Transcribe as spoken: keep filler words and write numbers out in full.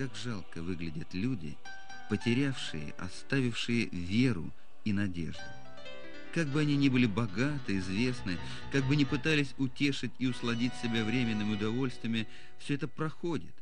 как жалко выглядят люди, потерявшие, оставившие веру и надежду. Как бы они ни были богаты, известны, как бы ни пытались утешить и усладить себя временными удовольствиями, все это проходит.